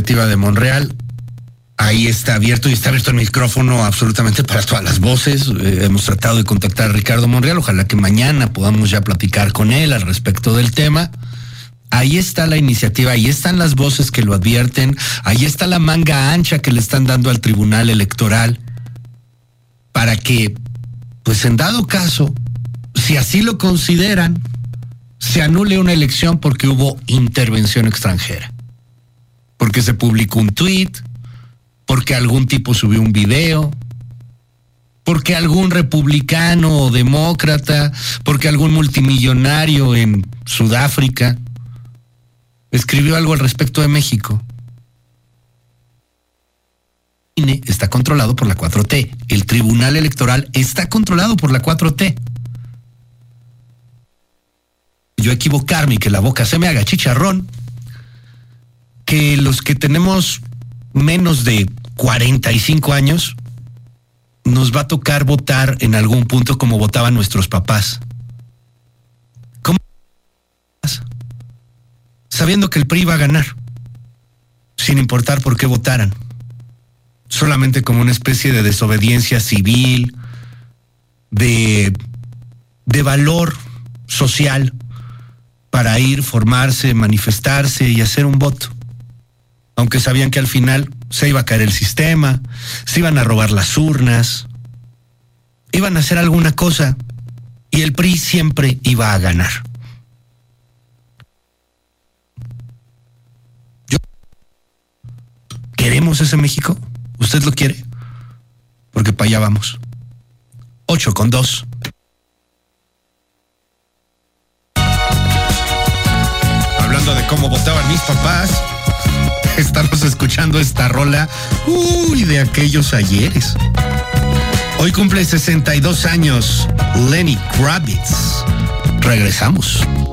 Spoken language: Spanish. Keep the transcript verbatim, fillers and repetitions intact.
iniciativa de Monreal. Ahí está abierto y está abierto el micrófono absolutamente para todas las voces. Eh, hemos tratado de contactar a Ricardo Monreal. Ojalá que mañana podamos ya platicar con él al respecto del tema. Ahí está la iniciativa, ahí están las voces que lo advierten, ahí está la manga ancha que le están dando al Tribunal Electoral para que, pues en dado caso, si así lo consideran, se anule una elección porque hubo intervención extranjera. Porque se publicó un tuit, porque algún tipo subió un video, porque algún republicano o demócrata, porque algún multimillonario en Sudáfrica escribió algo al respecto de México. El I N E está controlado por la cuatro T. El Tribunal Electoral está controlado por la cuatro T. Yo equivocarme y que la boca se me haga chicharrón, que los que tenemos menos de cuarenta y cinco años nos va a tocar votar en algún punto como votaban nuestros papás. ¿Cómo? Sabiendo que el P R I va a ganar, sin importar por qué votaran, solamente como una especie de desobediencia civil, de, de valor social para ir, formarse, manifestarse y hacer un voto. Aunque sabían que al final se iba a caer el sistema, se iban a robar las urnas, iban a hacer alguna cosa y el P R I siempre iba a ganar. Yo, ¿queremos ese México? ¿Usted lo quiere? Porque para allá vamos. Ocho con dos. Hablando de cómo votaban mis papás, estamos escuchando esta rola, uy, de aquellos ayeres. Hoy cumple sesenta y dos años Lenny Kravitz. Regresamos.